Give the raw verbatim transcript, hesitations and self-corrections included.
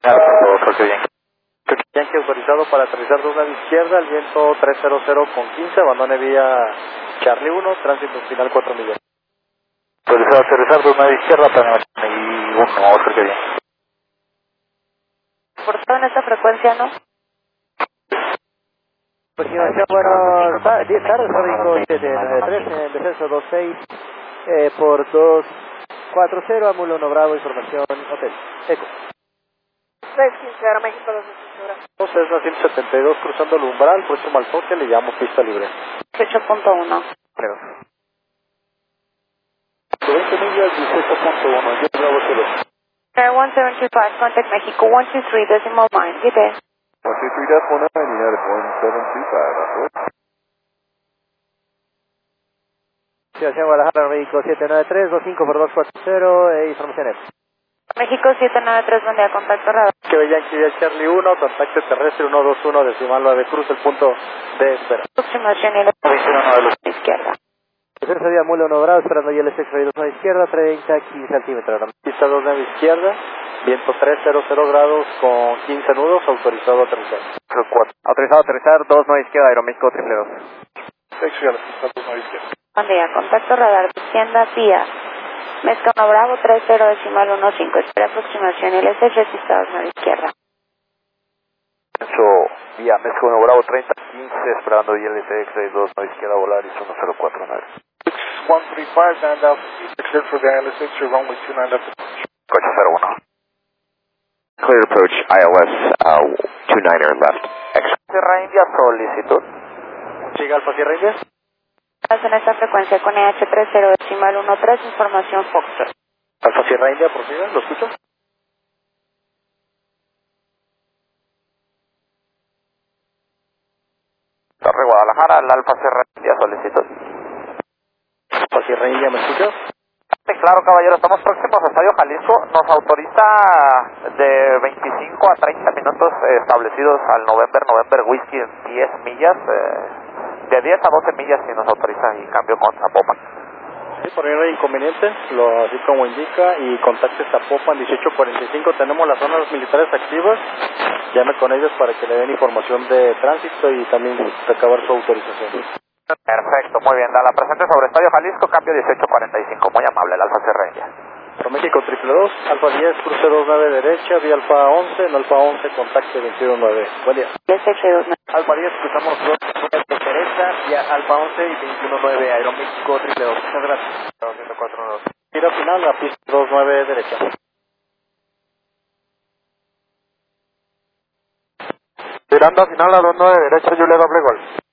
Claro, por favor, creo que bien. Yankee autorizado para aterrizar de una izquierda, al viento trescientos con quince, abandone vía Charlie uno, tránsito final cuatro millas. Autorizado a aterrizar de una izquierda para y uno, creo que bien. Por todo en esta frecuencia, ¿no? Continuación, bueno, ta- diez tardes, México siete nueve tres, en descenso dos seis, eh, por dos cuatro cero, Amulo uno Bravo, información, hotel, eco. seis quince, Aeroméxico dos horas. Cessna ciento setenta y dos, cruzando el umbral, próximo al toque, le llamo pista libre. dieciocho punto uno. Creo. veinte millas, dieciocho punto uno, yo Bravo cero. Air one seven two five, contact Mexico one two three, decimal nine, good day. one two three decimal nine, United one seven two five, approach. Ciudad Guadalajara, México siete nueve tres, dos cinco por dos cuatro cero, eh, informaciones. México siete nueve tres, buen día, contacto radar. Que Yankee vía Charlie uno, contacto terrestre uno dos uno, decimal nueve, cruz el punto de espera. Aproximación y la de la izquierda. tercera vía Mula uno Bravo, esperando ya el sexo dos a la izquierda, treinta, quince centímetros. Pista dos nueve izquierda, viento trescientos grados con quince nudos, autorizado a aterrizar. cuatro. Autorizado a aterrizar, dos nueve izquierda, Aeroméxico triple dos. Sexo y a la pista dos nueve izquierda. Buen día, contacto radar, descienda vía Mezcano Bravo treinta decimal uno cinco, espera aproximación L S F, pista dos nueve izquierda. Eso, vía México uno Bravo treinta quince, esperando I L S X dos nueve izquierda, Volaris uno cero cuatro nueve. six one three five, nine out, cleared for the I L S X, runway two nine left. Coche cero uno. Clear approach, I L S uh, two niner left. Sierra India, solicitud. Siga Alfa Sierra India. En esta frecuencia con E H treinta decimal uno tres, información Foxtrot. Alfa Sierra India, prosiga, ¿lo escucho? Torre Guadalajara, el Alfa Sierra India, solicitud. Alfa Sierra India, ¿me escuchas? Sí, claro, caballero, estamos próximos a Estadio Jalisco. Nos autoriza de veinticinco a treinta minutos eh, establecidos al November, November Whiskey en diez millas. Eh, de diez a doce millas si nos autoriza y cambio con Zapopan. Sí, por ahí no hay inconveniente, lo, así como indica, y contacte Zapopan dieciocho cuarenta y cinco, tenemos las zonas militares activas, llame con ellos para que le den información de tránsito y también recabar su autorización. Perfecto, muy bien, da la presente sobre Estadio Jalisco, cambio dieciocho cuarenta y cinco, muy amable, el Alfa Sierra India. México triple dos, Alfa diez, cruce dos nueve derecha, vía Alfa once, en Alfa once, contacte veintiuno nueve. Buen día. Alfa diez, cruzamos dos nueve derecha, vía Alfa once y veintiuno nueve, Aeroméxico triple dos. Muchas gracias. ciento cuatro dos. Tiro final, la pista dos nueve derecha. Tirando final a dos nueve derecha, Julia doble gol.